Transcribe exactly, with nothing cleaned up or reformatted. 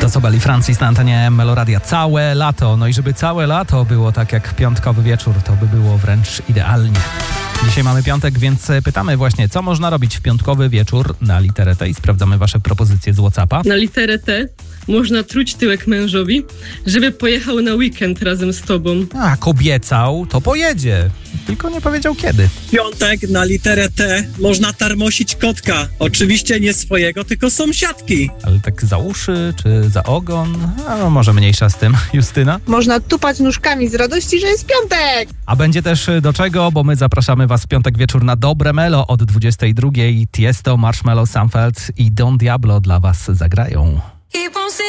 To Sobel i Francis na antenie Meloradia całe lato. No i żeby całe lato było tak jak piątkowy wieczór, to by było wręcz idealnie. Dzisiaj mamy piątek, więc pytamy właśnie, co można robić w piątkowy wieczór na literę T i sprawdzamy wasze propozycje z WhatsAppa. Na literę T można truć tyłek mężowi, żeby pojechał na weekend razem z tobą. A, jak obiecał, to pojedzie. Tylko nie powiedział kiedy. Piątek na literę T można tarmosić kotka. Oczywiście nie swojego, tylko sąsiadki. Ale tak za uszy, czy za ogon? A no może mniejsza z tym. Justyna? Można tupać nóżkami z radości, że jest piątek! A będzie też do czego, bo my zapraszamy was w piątek wieczór na Dobre Melo od dwudziestej drugiej. Tiesto, Marshmello, Sam Feld i Don Diablo dla was zagrają.